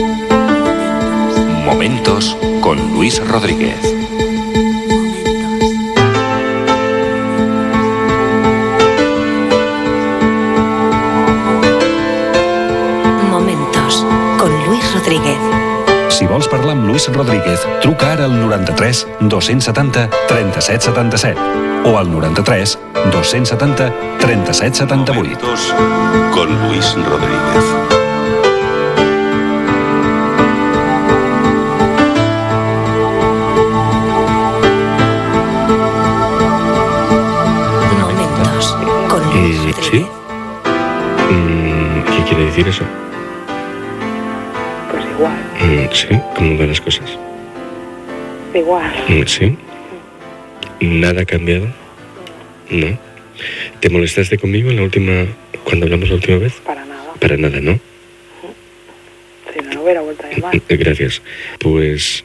Momentos con Luis Rodríguez. Momentos con Luis Rodríguez. Si vols parlar amb Luis Rodríguez, truca ara al 93 270 37 77 o al 93 270 37 78. Momentos con Luis Rodríguez. Momentos con Luis Rodríguez. ¿Sí? ¿Qué quiere decir eso? Pues igual. Sí, ¿cómo van las cosas? Igual. Sí. ¿Nada ha cambiado? No. ¿Te molestaste conmigo cuando hablamos la última vez? Para nada. Para nada, ¿no? Si no, no hubiera vuelto a llamar. Gracias. Pues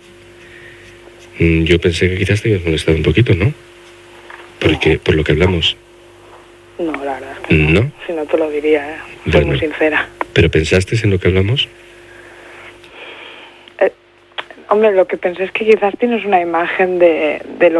yo pensé que quizás te habías molestado un poquito, ¿no? Porque, por lo que hablamos. No, la verdad es que no. ¿No? Si no te lo diría, Soy Bueno. muy sincera. ¿Pero pensaste en lo que hablamos? Hombre, lo que pensé es que quizás tienes una imagen de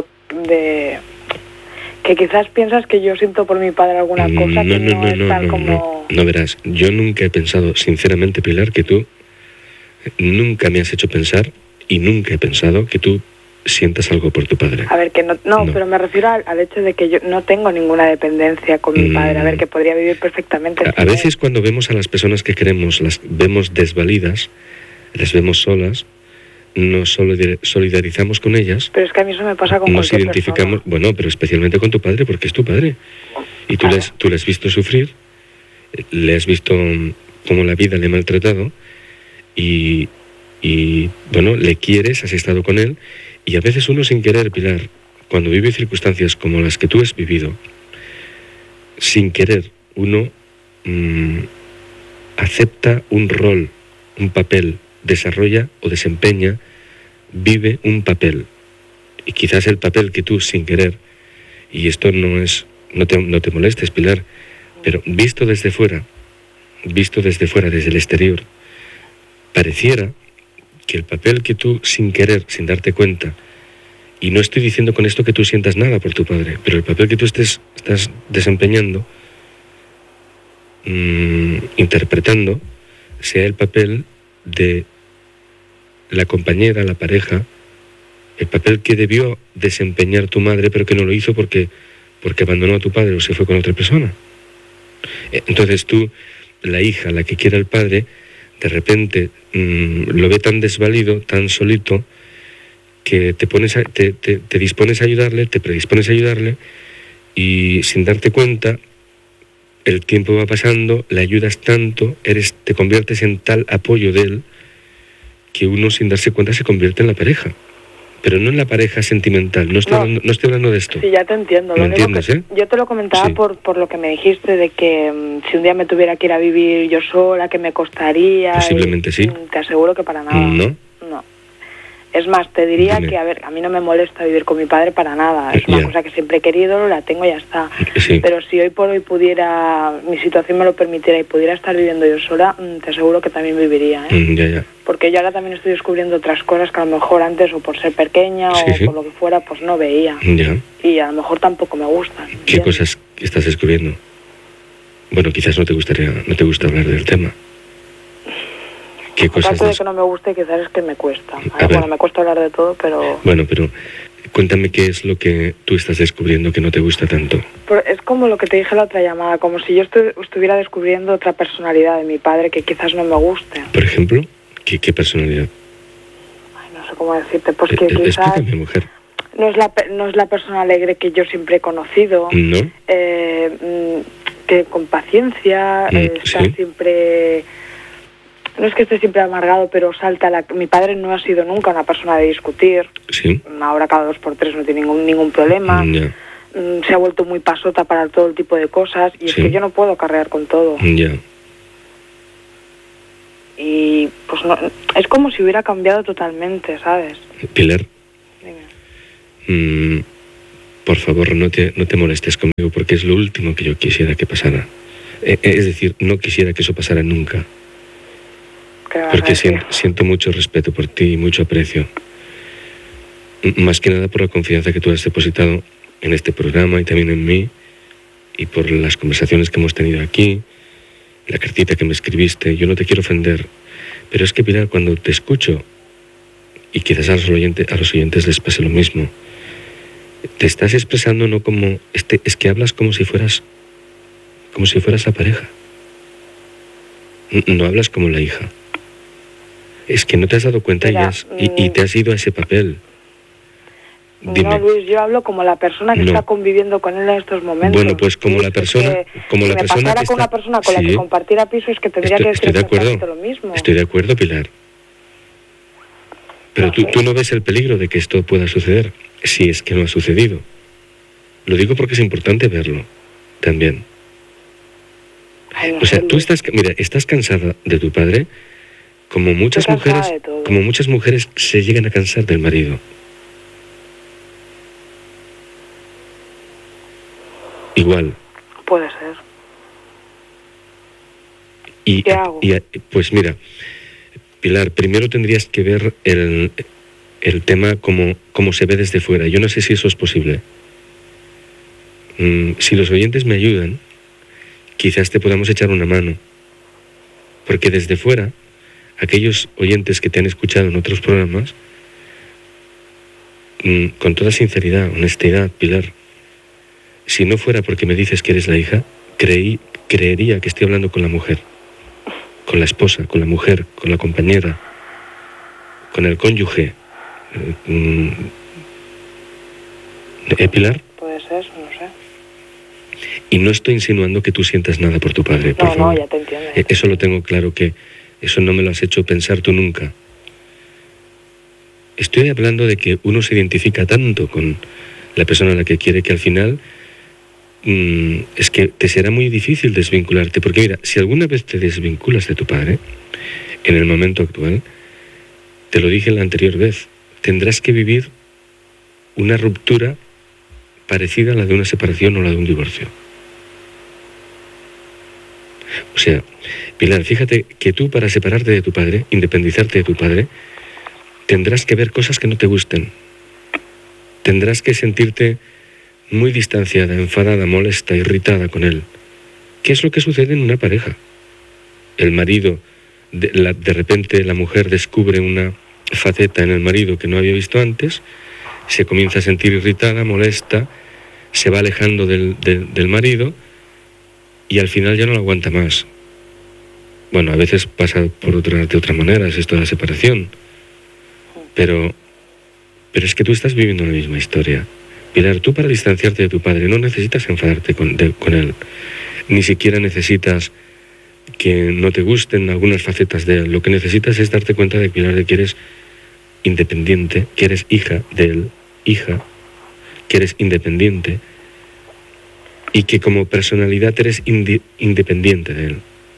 que quizás piensas que yo siento por mi padre alguna cosa que no es tal como... No, verás, yo nunca he pensado, sinceramente, Pilar, que tú nunca me has hecho pensar y nunca he pensado que tú sientas algo por tu padre. A ver, que no, pero me refiero al hecho de que yo no tengo ninguna dependencia con mi padre. A ver, que podría vivir perfectamente. A veces cuando vemos a las personas que queremos, las vemos desvalidas, las vemos solas, nos solidarizamos con ellas. Pero es que a mí eso me pasa con nos cualquier identificamos, persona. bueno, pero especialmente con tu padre, porque es tu padre. Y tú, Claro. tú le has visto sufrir, le has visto cómo la vida le ha maltratado y bueno, le quieres, has estado con él, y a veces uno sin querer, Pilar, cuando vive circunstancias como las que tú has vivido, sin querer, uno acepta un rol, un papel, desarrolla o desempeña, vive un papel. Y quizás el papel que tú sin querer, y esto no te molestes, Pilar, pero visto desde fuera, desde el exterior, pareciera que el papel que tú sin querer, sin darte cuenta, y no estoy diciendo con esto que tú sientas nada por tu padre, pero el papel que tú estás desempeñando, interpretando, sea el papel de la compañera, la pareja, el papel que debió desempeñar tu madre, pero que no lo hizo porque abandonó a tu padre o se fue con otra persona. Entonces tú, la hija, la que quiere al padre, de repente lo ve tan desvalido, tan solito, que te dispones a ayudarle, te predispones a ayudarle, y sin darte cuenta, el tiempo va pasando, le ayudas tanto, te conviertes en tal apoyo de él, que uno sin darse cuenta se convierte en la pareja. Pero no en la pareja sentimental, no estoy hablando de esto. Sí, ya te entiendo. ¿Me entiendes, Yo te lo comentaba Sí. por lo que me dijiste de que si un día me tuviera que ir a vivir yo sola, que me costaría... Posiblemente sí. Te aseguro que para nada. ¿No? No. Es más, te diría Dime. que, a ver, a mí no me molesta vivir con mi padre para nada. Es una Ya. cosa que siempre he querido, la tengo y ya está. Sí. Pero si hoy por hoy mi situación me lo permitiera y pudiera estar viviendo yo sola, te aseguro que también viviría, ¿eh? Ya. Porque yo ahora también estoy descubriendo otras cosas que a lo mejor antes, o por ser pequeña, Sí, o sí. por lo que fuera, pues no veía. Ya. Y a lo mejor tampoco me gustan. ¿Qué ¿entiendes? cosas estás descubriendo? Bueno, quizás no te gusta hablar del tema. ¿Qué cosas? Aparte de que no me guste, quizás es que me cuesta. ver. Bueno, me cuesta hablar de todo, pero... Bueno, pero cuéntame qué es lo que tú estás descubriendo que no te gusta tanto. Es como lo que te dije en la otra llamada, como si yo estuviera descubriendo otra personalidad de mi padre que quizás no me guste. Por ejemplo, ¿qué personalidad? Ay, no sé cómo decirte, pues que quizás Explícame, mujer. no es la persona alegre que yo siempre he conocido. ¿No? Que con paciencia, está sí. siempre... No es que esté siempre amargado, pero mi padre no ha sido nunca una persona de discutir. Sí. Ahora cada 2 por 3 no tiene ningún problema. Ya. Se ha vuelto muy pasota para todo el tipo de cosas. Y es Sí. que yo no puedo carrear con todo. Ya. Y pues no, es como si hubiera cambiado totalmente, ¿sabes? Pilar, Dime. por favor, no te molestes conmigo, porque es lo último que yo quisiera que pasara. Es decir, no quisiera que eso pasara nunca. ¿qué me vas Porque a decir? siento mucho respeto por ti y mucho aprecio. Más que nada por la confianza que tú has depositado en este programa y también en mí, y por las conversaciones que hemos tenido aquí, la cartita que me escribiste. Yo no te quiero ofender, pero es que, Pilar, cuando te escucho, y quizás a los oyentes les pase lo mismo, te estás expresando no como... es que hablas como si fueras la pareja. No hablas como la hija. Es que no te has dado cuenta. Mira, y te has ido a ese papel. Dime. No, Luis, yo hablo como la persona que está conviviendo con él en estos momentos. Bueno, pues como la persona, como la persona pasara que con está... una persona con la que compartiera piso, es que tendría que decir exactamente lo mismo. Estoy de acuerdo, Pilar. Pero tú no ves el peligro de que esto pueda suceder, si es que no ha sucedido. Lo digo porque es importante verlo también. Ay, no o sea, sé, tú estás cansada de tu padre, como muchas mujeres se llegan a cansar del marido. Igual. Puede ser. ¿Qué hago? Pues mira, Pilar, primero tendrías que ver el tema como se ve desde fuera. Yo no sé si eso es posible. Si los oyentes me ayudan, quizás te podamos echar una mano. Porque desde fuera, aquellos oyentes que te han escuchado en otros programas, con toda sinceridad, honestidad, Pilar, si no fuera porque me dices que eres la hija, creería que estoy hablando con la mujer, con la esposa, con la mujer, con la compañera, con el cónyuge. ¿Pilar? Puede ser, no sé. Y no estoy insinuando que tú sientas nada por tu padre, por favor. No, ya te entiendo. Eso lo tengo claro, que eso no me lo has hecho pensar tú nunca. Estoy hablando de que uno se identifica tanto con la persona a la que quiere que al final es que te será muy difícil desvincularte. Porque mira, si alguna vez te desvinculas de tu padre, en el momento actual, te lo dije la anterior vez, tendrás que vivir una ruptura parecida a la de una separación o la de un divorcio. O sea, Pilar, fíjate que tú, para separarte de tu padre, independizarte de tu padre, tendrás que ver cosas que no te gusten. Tendrás que sentirte muy distanciada, enfadada, molesta, irritada con él. ¿Qué es lo que sucede en una pareja? El marido, de repente la mujer descubre una faceta en el marido que no había visto antes, se comienza a sentir irritada, molesta, se va alejando del marido y al final ya no lo aguanta más. Bueno, a veces pasa de otra manera, es esto de la separación. Pero es que tú estás viviendo la misma historia. Pilar, tú, para distanciarte de tu padre, no necesitas enfadarte con él. Ni siquiera necesitas que no te gusten algunas facetas de él. Lo que necesitas es darte cuenta de, Pilar, de que eres independiente, que eres hija de él, que eres independiente y que como personalidad eres independiente de él.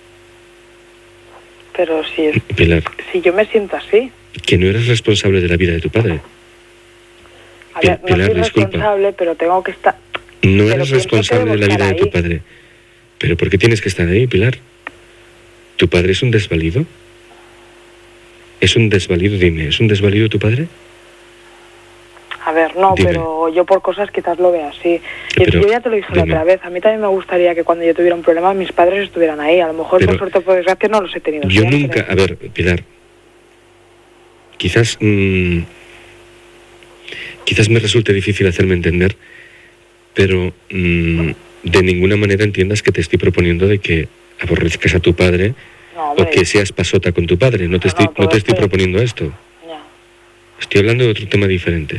Pero Pilar, si yo me siento así. Que no eres responsable de la vida de tu padre. A ver, no Pilar, soy responsable, pero tengo que estar... No eres responsable de la vida de tu padre. ¿Pero por qué tienes que estar ahí, Pilar? ¿Tu padre es un desvalido? ¿Es un desvalido? Dime, ¿es un desvalido tu padre? A ver, no, dime. Pero yo por cosas quizás lo vea así. Yo ya te lo dije la otra vez. A mí también me gustaría que cuando yo tuviera un problema mis padres estuvieran ahí. A lo mejor, por suerte o por desgracia, no los he tenido yo siempre. Nunca... A ver, Pilar, quizás me resulte difícil hacerme entender, pero de ninguna manera entiendas que te estoy proponiendo de que aborrezcas a tu padre, o que seas pasota con tu padre. No te estoy proponiendo esto. Ya. Estoy hablando de otro tema diferente.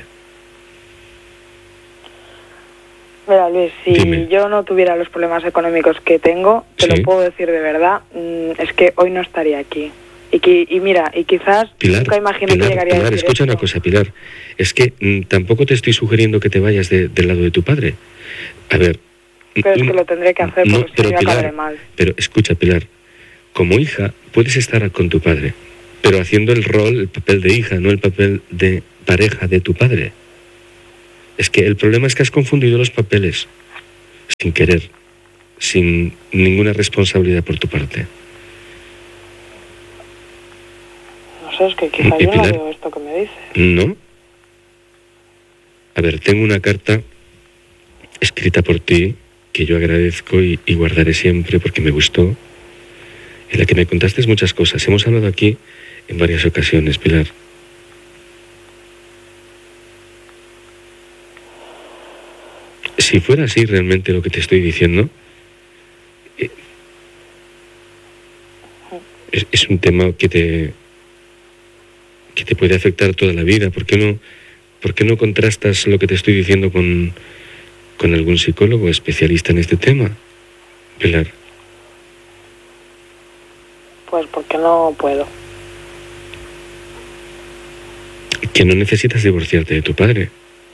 Mira, Luis, si Dime. yo no tuviera los problemas económicos que tengo, te lo puedo decir de verdad, es que hoy no estaría aquí. Y mira, y quizás Pilar, nunca imaginé que llegaría a decir escucha esto. una cosa, Pilar. Es que tampoco te estoy sugiriendo que te vayas del lado de tu padre. A ver... Pero es que lo tendré que hacer porque si no yo acabaré mal. Pero escucha, Pilar, como hija puedes estar con tu padre, pero haciendo el papel de hija, no el papel de pareja de tu padre. Es que el problema es que has confundido los papeles, sin querer, sin ninguna responsabilidad por tu parte. No sé, es que quizá yo no veo esto que me dice. ¿No? A ver, tengo una carta escrita por ti que yo agradezco y guardaré siempre porque me gustó, en la que me contaste muchas cosas. Hemos hablado aquí en varias ocasiones, Pilar. Si fuera así realmente lo que te estoy diciendo, es un tema que te puede afectar toda la vida. ¿Por qué no contrastas lo que te estoy diciendo con algún psicólogo especialista en este tema, Pilar? Pues porque no puedo. Que no necesitas divorciarte de tu padre.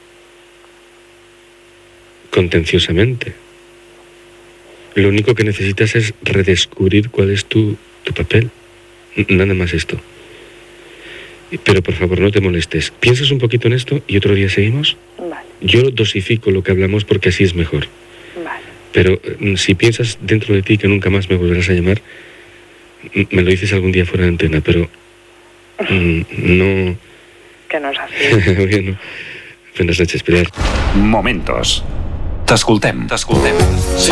Contenciosamente. Lo único que necesitas es redescubrir cuál es tu papel. Nada más esto. Pero por favor no te molestes. Piensas un poquito en esto y otro día seguimos. Vale. Yo dosifico lo que hablamos porque así es mejor. Vale. Pero si piensas dentro de ti que nunca más me volverás a llamar, me lo dices algún día fuera de antena, pero no... Que no es así. Bueno, buenas noches, Pilar. Momentos. T'escoltem. Sí.